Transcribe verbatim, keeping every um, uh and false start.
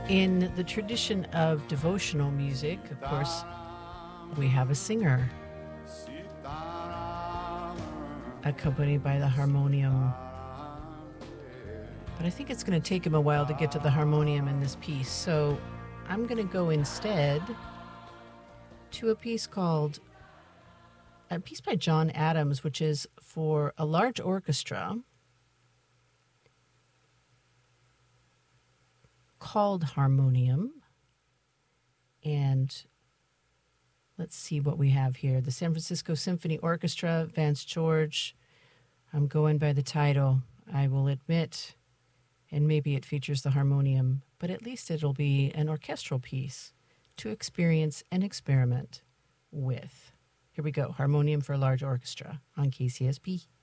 In the tradition of devotional music, of course, we have a singer accompanied by the harmonium. But I think it's going to take him a while to get to the harmonium in this piece. So I'm going to go instead to a piece called, a piece by John Adams, which is for a large orchestra called Harmonium. And let's see what we have here. The San Francisco Symphony Orchestra, Vance George. I'm going by the title. I will admit, and maybe it features the harmonium, but at least it'll be an orchestral piece to experience and experiment with. Here we go. Harmonium for a large orchestra on K C S P.